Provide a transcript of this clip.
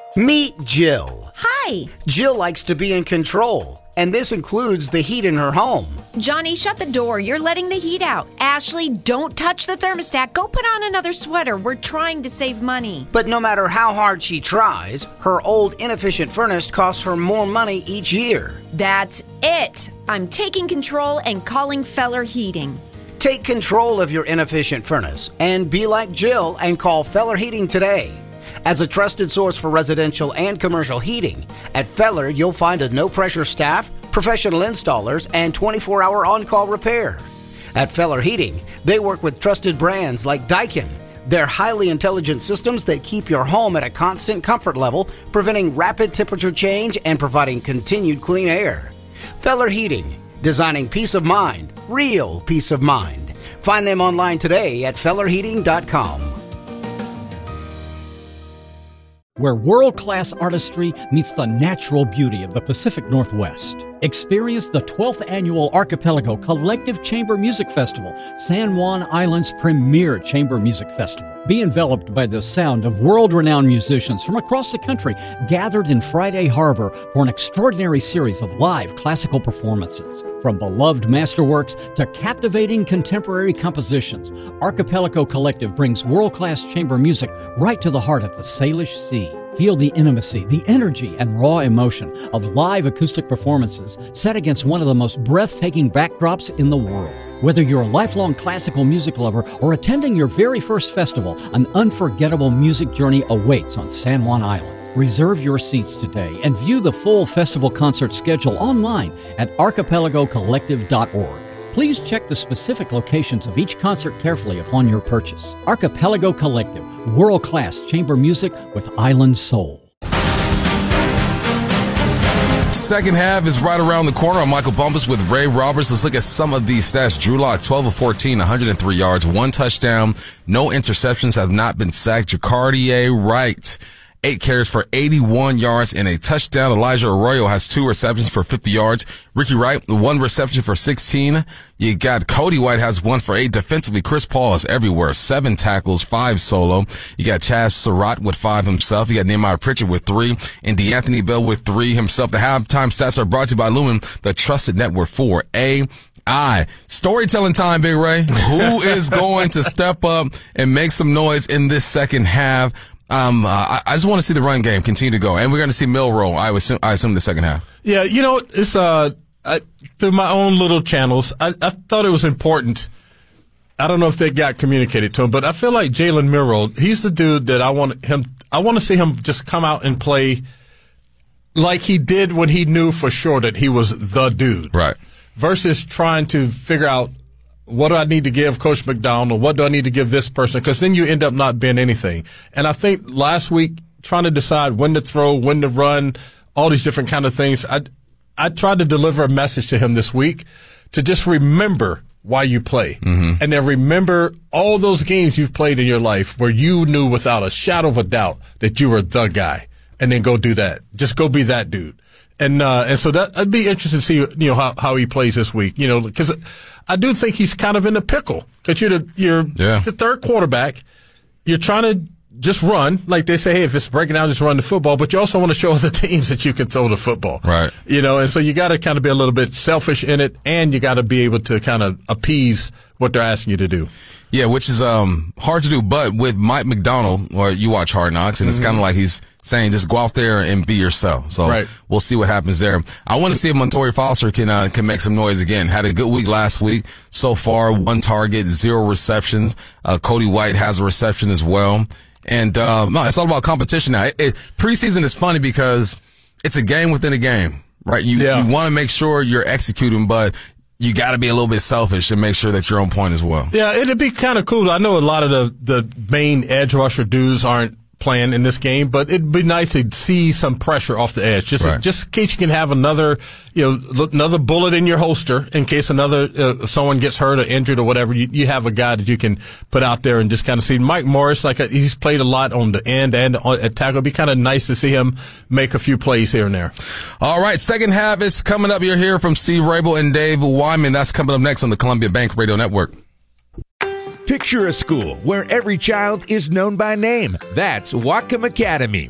Meet Jill. Hi. Jill likes to be in control, and this includes the heat in her home. Johnny, shut the door. You're letting the heat out. Ashley, don't touch the thermostat. Go put on another sweater. We're trying to save money. But no matter how hard she tries, her old inefficient furnace costs her more money each year. That's it. I'm taking control and calling Feller Heating. Take control of your inefficient furnace and be like Jill and call Feller Heating today. As a trusted source for residential and commercial heating, at Feller you'll find a no-pressure staff, professional installers, and 24-hour on-call repair. At Feller Heating, they work with trusted brands like Daikin. They're highly intelligent systems that keep your home at a constant comfort level, preventing rapid temperature change and providing continued clean air. Feller Heating, designing peace of mind, real peace of mind. Find them online today at fellerheating.com. Where world-class artistry meets the natural beauty of the Pacific Northwest. Experience the 12th Annual Archipelago Collective Chamber Music Festival, San Juan Island's premier chamber music festival. Be enveloped by the sound of world-renowned musicians from across the country gathered in Friday Harbor for an extraordinary series of live classical performances. From beloved masterworks to captivating contemporary compositions, Archipelago Collective brings world-class chamber music right to the heart of the Salish Sea. Feel the intimacy, the energy, and raw emotion of live acoustic performances set against one of the most breathtaking backdrops in the world. Whether you're a lifelong classical music lover or attending your very first festival, an unforgettable music journey awaits on San Juan Island. Reserve your seats today and view the full festival concert schedule online at archipelagocollective.org. Please check the specific locations of each concert carefully upon your purchase. Archipelago Collective, world-class chamber music with island soul. Second half is right around the corner. I'm Michael Bumpus with Ray Roberts. Let's look at some of these stats. Drew Lock, 12 of 14, 103 yards, 1 touchdown, no interceptions, have not been sacked. Jacardier Wright, 8 carries for 81 yards and a touchdown. Elijah Arroyo has 2 receptions for 50 yards. Ricky Wright, 1 reception for 16. You got Cody White has 1 for 8. Defensively, Chris Paul is everywhere. 7 tackles, 5 solo. You got Chaz Surratt with 5 himself. You got Nehemiah Pritchard with 3 and DeAnthony Bell with 3 himself. The halftime stats are brought to you by Lumen, the trusted network for AI. Storytelling time, Big Ray. Who is going to step up and make some noise in this second half? I just want to see the run game continue to go, and we're going to see Milroe. I assume the second half. Yeah, it's through my own little channels. I thought it was important. I don't know if they got communicated to him, but I feel like Jalen Milroe. He's the dude that I want to see him just come out and play like he did when he knew for sure that he was the dude, right? Versus trying to figure out, what do I need to give Coach McDonald? What do I need to give this person? Because then you end up not being anything. And I think last week, trying to decide when to throw, when to run, all these different kind of things, I tried to deliver a message to him this week to just remember why you play. Mm-hmm. And then remember all those games you've played in your life where you knew without a shadow of a doubt that you were the guy. And then go do that. Just go be that dude. And so I'd be interested to see, how he plays this week, because I do think he's kind of in a pickle because you're the third quarterback. You're trying to just run. Like they say, hey, if it's breaking down, just run the football. But you also want to show other teams that you can throw the football. Right. And so you got to kind of be a little bit selfish in it, and you got to be able to kind of appease what they're asking you to do. Yeah, which is hard to do. But with Mike Macdonald, or you watch Hard Knocks, and it's kind of like he's saying just go out there and be yourself. So We'll see what happens there. I want to see if Montorie Foster can make some noise again. Had a good week last week so far. 1 target, 0 receptions. Cody White has a reception as well. And no, it's all about competition now. Preseason is funny because it's a game within a game, right? You want to make sure you're executing, but you got to be a little bit selfish and make sure that you're on point as well. Yeah, it'd be kind of cool. I know a lot of the main edge rusher dudes aren't playing in this game, but it'd be nice to see some pressure off the edge, just in case you can have another bullet in your holster in case someone gets hurt or injured or whatever. You have a guy that you can put out there and just kind of see. Mike Morris, he's played a lot on the end and at tackle. It'd be kind of nice to see him make a few plays here and there. All right, second half is coming up. You'll hear from Steve Rabel and Dave Wyman. That's coming up next on the Columbia Bank Radio Network. Picture a school where every child is known by name. That's Whatcom Academy.